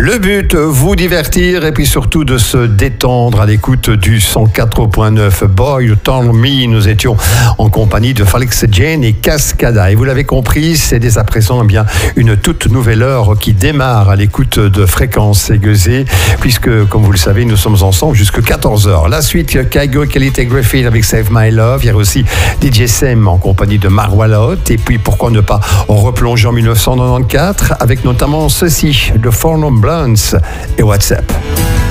Le but, vous divertir et puis surtout de se détendre à l'écoute du 104.9. Boy, You Told Me, nous étions en compagnie de Félix Jane et Cascada. Et vous l'avez compris, c'est dès à présent une toute nouvelle heure qui démarre à l'écoute de Fréquence Aiguisée, puisque, comme vous le savez, nous sommes ensemble jusqu'à 14h. La suite, Kygo et Kelly Griffith avec Save My Love. Il y a aussi DJ Sam en compagnie de Marwalot. Et puis, pourquoi ne pas replonger en 1994 avec notamment ceci, The Four Non Blondes et WhatsApp.